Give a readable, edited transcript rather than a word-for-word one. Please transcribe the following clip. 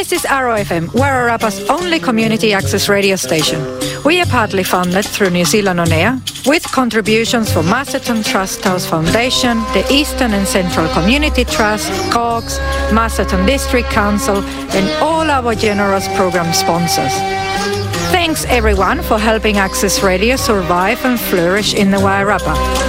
This is Arrow FM, Wairarapa's only community access radio station. We are partly funded through New Zealand On Air, with contributions from Masterton Trust House Foundation, the Eastern and Central Community Trust, COGS, Masterton District Council, and all our generous program sponsors. Thanks everyone for helping Access Radio survive and flourish in the Wairarapa.